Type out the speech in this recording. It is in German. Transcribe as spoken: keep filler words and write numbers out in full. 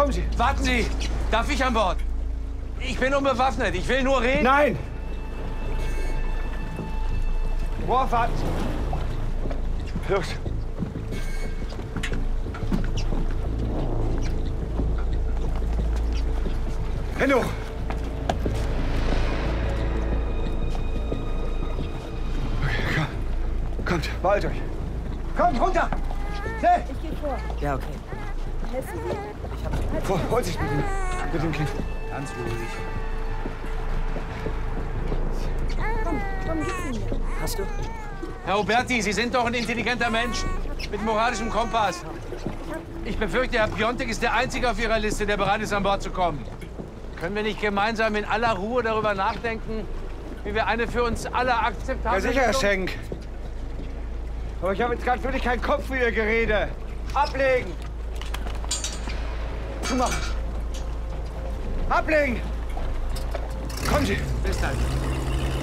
Kommen Sie. Warten Sie! Darf ich an Bord? Ich bin unbewaffnet. Ich will nur reden. Nein! Worf, warten Sie. Los. Hände hoch. Okay, komm. Kommt, beeilt euch. Kommt, runter! Schnell! Ich gehe vor. Ja, okay. Helfen Sie? Ich hab's. Vor, Vorsicht mit dem, mit dem Kind. Ganz ruhig. Komm, komm, gib sie mir. Hast du? Herr Oberti, Sie sind doch ein intelligenter Mensch. Mit moralischem Kompass. Ich befürchte, Herr Piontek ist der Einzige auf Ihrer Liste, der bereit ist, an Bord zu kommen. Können wir nicht gemeinsam in aller Ruhe darüber nachdenken, wie wir eine für uns alle akzeptable... Ja, sicher, Herr Schenk. Aber ich habe jetzt gerade wirklich keinen Kopf für Ihr Gerede. Ablegen! Zumachen! Ablegen! Kommen Sie! Bis dann.